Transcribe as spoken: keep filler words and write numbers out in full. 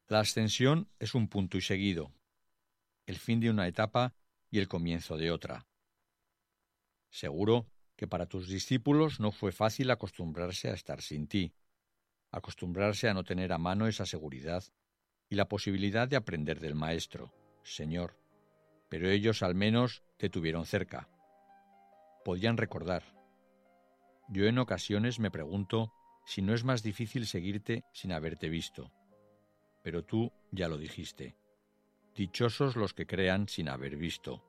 La ascensión es un punto y seguido, el fin de una etapa y el comienzo de otra. Seguro que para tus discípulos no fue fácil acostumbrarse a estar sin ti, acostumbrarse a no tener a mano esa seguridad y la posibilidad de aprender del Maestro, Señor, pero ellos al menos te tuvieron cerca. Podían recordar. Yo en ocasiones me pregunto si no es más difícil seguirte sin haberte visto. Pero tú ya lo dijiste. Dichosos los que crean sin haber visto.